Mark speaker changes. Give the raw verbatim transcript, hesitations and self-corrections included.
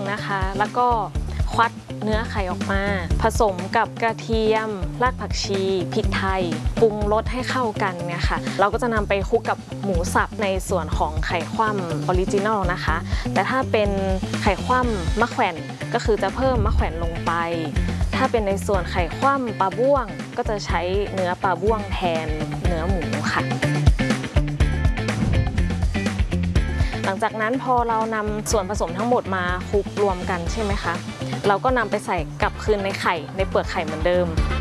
Speaker 1: นะคะ แล้วก็ควักเนื้อไข่ออกมาผสมกับกระเทียมรากผักชีพริกไทยปรุงรสให้เข้ากันเนี่ยค่ะเราก็จะนำไปคลุกกับหมูสับในส่วนของไข่คว่ำออริจินอลนะคะแต่ถ้าเป็นไข่คว่ำมะแขวนก็คือจะเพิ่มมะแขวนลงไปถ้าเป็นในส่วนไข่คว่ำปลาบ้วงก็จะใช้เนื้อปลาบ้วงแทนเนื้อหมูค่ะหลังจากนั้นพอเรานำส่วนผสมทั้งหมดมาคลุกรวมกันใช่ไหมคะเราก็นำไปใส่กลับคืนในไข่ในเปลือกไข่เหมือนเดิม